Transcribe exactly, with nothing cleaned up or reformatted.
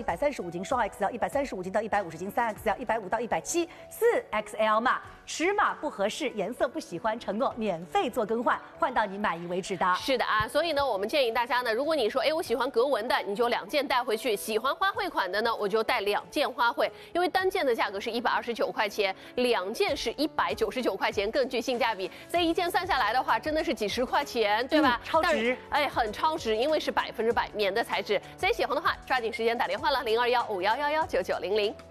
百三十五斤，双 X L 一百三十五斤到一百五十斤，三 X L 一百五到一百七，四 X L 码，尺码不合适，颜色不喜欢，承诺免费做更换，换到你满意为止的。 是的啊，所以呢，我们建议大家呢，如果你说，哎，我喜欢格纹的，你就两件带回去；喜欢花卉款的呢，我就带两件花卉，因为单件的价格是一百二十九块钱，两件是一百九十九块钱，更具性价比。这一件算下来的话，真的是几十块钱，对吧？ 嗯、超值， 哎，很超值，因为是百分之百棉的材质。所以喜欢的话，抓紧时间打电话了，零二幺五幺幺幺九九零零。